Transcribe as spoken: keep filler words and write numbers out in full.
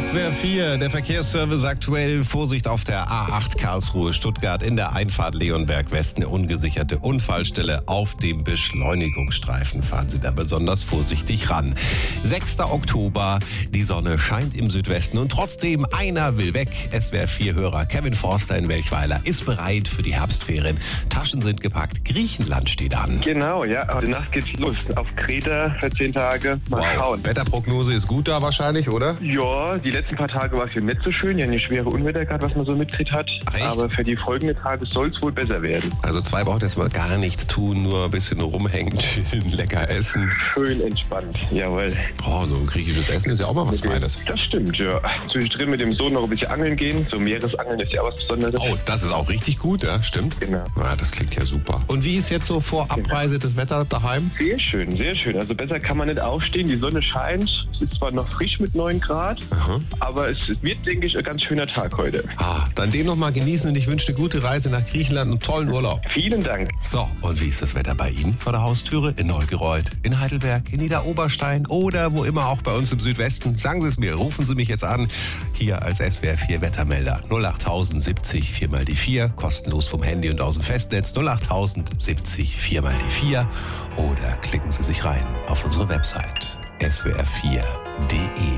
S W R vier, der Verkehrsservice aktuell. Vorsicht auf der A acht Karlsruhe, Stuttgart in der Einfahrt Leonberg West. Eine ungesicherte Unfallstelle auf dem Beschleunigungsstreifen. Fahren Sie da besonders vorsichtig ran. sechster Oktober, die Sonne scheint im Südwesten und trotzdem einer will weg. S W R vier-Hörer Kevin Forster in Welchweiler ist bereit für die Herbstferien. Taschen sind gepackt, Griechenland steht an. Genau, ja, heute Nacht geht's los. Auf Kreta für zehn Tage. Mal Wow. schauen. Wetterprognose ist gut da wahrscheinlich, oder? Ja, die letzten paar Tage war es ja nicht so schön. Ja, eine schwere Unwetter gerade, was man so mitgekriegt hat. Echt? Aber für die folgenden Tage soll es wohl besser werden. Also zwei Wochen jetzt mal gar nichts tun, nur ein bisschen rumhängen, chillen, lecker essen. Schön entspannt, jawohl. Oh, so ein griechisches Essen ist ja auch mal was Feines. Das stimmt, ja. Zwischendrin mit dem Sohn noch ein bisschen angeln gehen. So Meeresangeln ist ja auch was Besonderes. Oh, das ist auch richtig gut, ja, stimmt. Genau. Na, das klingt ja super. Und wie ist jetzt so vor Abreise das Wetter daheim? Sehr schön, sehr schön. Also besser kann man nicht aufstehen. Die Sonne scheint. Es ist zwar noch frisch mit neun Grad, Aha. aber es wird, denke ich, ein ganz schöner Tag heute. Ah, dann den noch mal genießen und ich wünsche eine gute Reise nach Griechenland und einen tollen Urlaub. Vielen Dank. So, und wie ist das Wetter bei Ihnen vor der Haustüre? In Neugereuth, in Heidelberg, in Niederoberstein oder wo immer auch bei uns im Südwesten? Sagen Sie es mir, rufen Sie mich jetzt an. Hier als S W R vier Wettermelder. null acht siebzig vier mal die vier, kostenlos vom Handy und aus dem Festnetz. null acht siebzig vier mal die vier oder klicken Sie sich rein auf unsere Website s w r vier punkt d e.